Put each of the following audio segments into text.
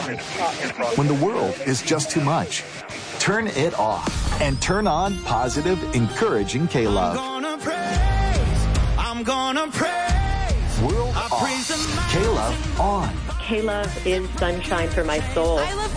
When the world is just too much, turn it off and turn on positive, encouraging K-Love. I'm gonna praise. World off. K-Love on. K-Love is sunshine for my soul. I love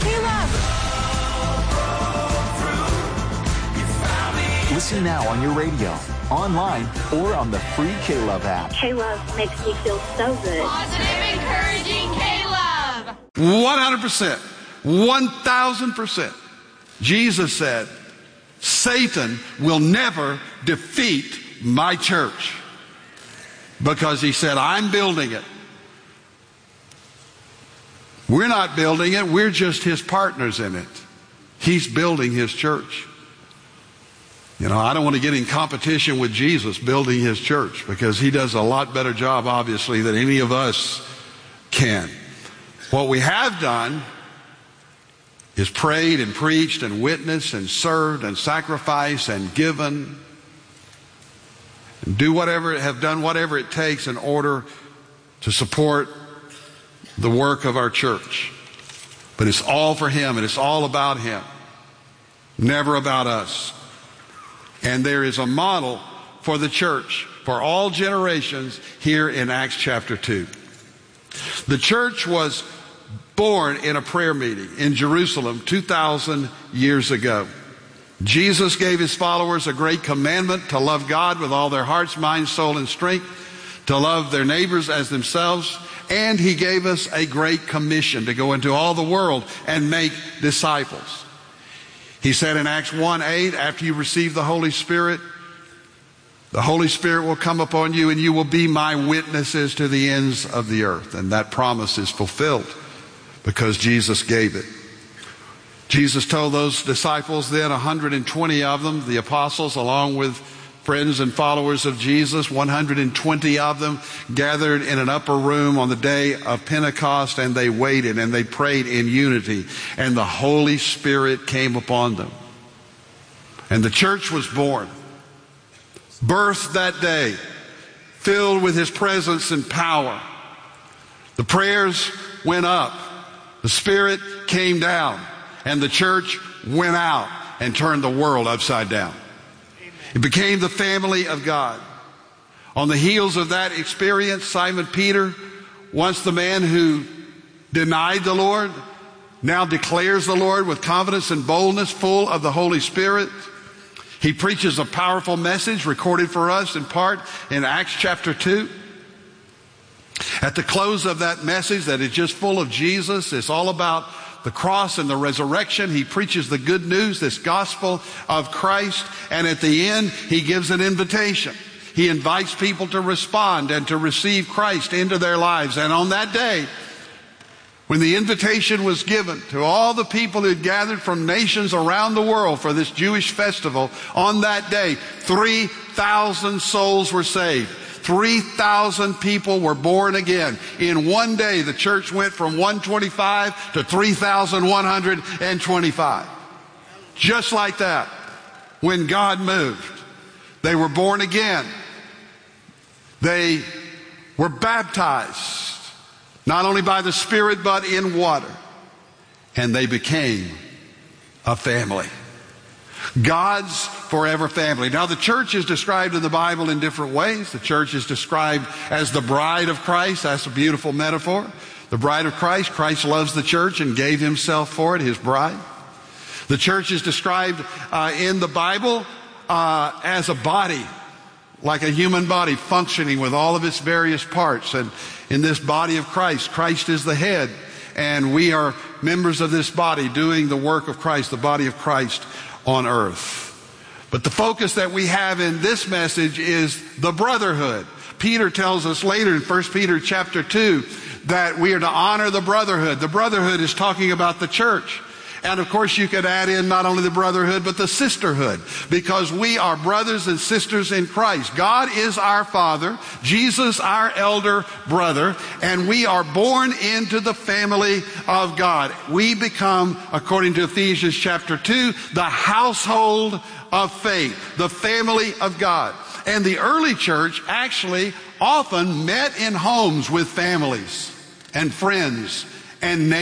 K-Love. Listen now on your radio, online, or on the free K-Love app. K-Love makes me feel so good. Positive, encouraging K-Love. 100%, 1,000%. Jesus said, Satan will never defeat my church. Because he said, I'm building it. We're not building it, we're just his partners in it. He's building his church. You know, I don't want to get in competition with Jesus building his church, because he does a lot better job, obviously, than any of us can. What we have done is prayed and preached and witnessed and served and sacrificed and given. Have done whatever it takes in order to support the work of our church. But it's all for him, and it's all about him, never about us. And there is a model for the church for all generations here in Acts chapter 2. The church was born in a prayer meeting in Jerusalem 2,000 years ago. Jesus gave his followers a great commandment to love God with all their hearts, mind, soul, and strength, to love their neighbors as themselves, and he gave us a great commission to go into all the world and make disciples. He said in Acts 1:8, after you receive the Holy Spirit will come upon you, and you will be my witnesses to the ends of the earth. And that promise is fulfilled because Jesus gave it. Jesus told those disciples then, 120 of them, the apostles, along with friends and followers of Jesus, 120 of them gathered in an upper room on the day of Pentecost, and they waited and they prayed in unity, and the Holy Spirit came upon them. And the church was born, birthed that day, filled with his presence and power. The prayers went up, the Spirit came down, and the church went out and turned the world upside down. It became the family of God. On the heels of that experience, Simon Peter, once the man who denied the Lord, now declares the Lord with confidence and boldness, full of the Holy Spirit. He preaches a powerful message recorded for us in part in Acts chapter 2. At the close of that message that is just full of Jesus, it's all about the cross and the resurrection. He preaches the good news, this gospel of Christ, and at the end, he gives an invitation. He invites people to respond and to receive Christ into their lives. And on that day, when the invitation was given to all the people who had gathered from nations around the world for this Jewish festival, on that day, 3,000 souls were saved. 3,000 people were born again. In one day, the church went from 125 to 3,125. Just like that, when God moved, they were born again. They were baptized, not only by the Spirit, but in water. And they became a family. God's forever family. Now, the church is described in the Bible in different ways. The church is described as the bride of Christ. That's a beautiful metaphor. The bride of Christ. Christ loves the church and gave himself for it, his bride. The church is described in the Bible as a body, like a human body functioning with all of its various parts. And in this body of Christ, Christ is the head, and we are members of this body doing the work of Christ, the body of Christ on earth. But the focus that we have in this message is the brotherhood. Peter tells us later in 1 Peter chapter 2 that we are to honor the brotherhood. The brotherhood is talking about the church. And of course you could add in not only the brotherhood, but the sisterhood, because we are brothers and sisters in Christ. God is our Father, Jesus our elder brother, and we are born into the family of God. We become, according to Ephesians chapter 2, the household of faith, the family of God. And the early church actually often met in homes with families and friends and neighbors.